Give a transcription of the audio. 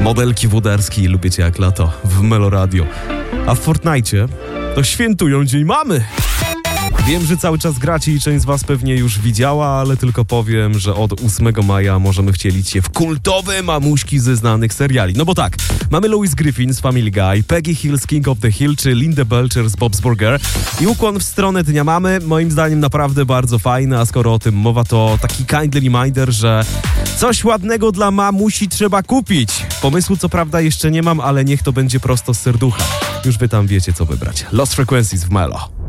Modelki Włodarski, lubię cię jak lato w Melo Radio. A w Fortnite to świętują Dzień Mamy. Wiem, że cały czas gracie i część z was pewnie już widziała, ale tylko powiem, że od 8 maja możemy wcielić się w kultowe mamuśki ze znanych seriali. No bo tak, mamy Lois Griffin z Family Guy, Peggy Hill z King of the Hill, czy Linda Belcher z Bob's Burger. I ukłon w stronę Dnia Mamy, moim zdaniem naprawdę bardzo fajny, a skoro o tym mowa, to taki kindly reminder, że coś ładnego dla mamusi trzeba kupić. Pomysłu co prawda jeszcze nie mam, ale niech to będzie prosto z serducha. Już wy tam wiecie co wybrać. Lost Frequencies w Melo.